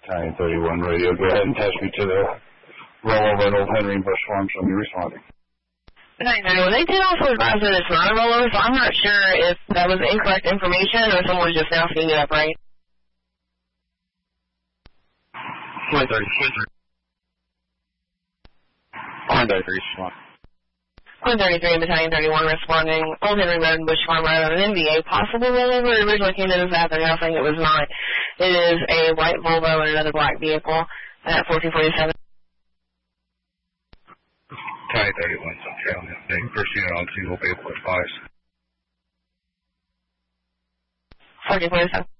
County 31 radio. Go ahead and test me to the rollover at Old Henry and Bush Farm. Show me responding. County 31. They did also advise that it's not a rollover, so I'm not sure if that was incorrect information or someone's just now seeing it up right. 133. 133 Battalion 31 responding. Old Henry Road and Bush Farm Road on an NVA. Possible rollover. It originally came in as that, but now saying it was not. It is a white Volvo and another black vehicle at 1447. County 31, okay. First unit on single vehicle advice. 1447.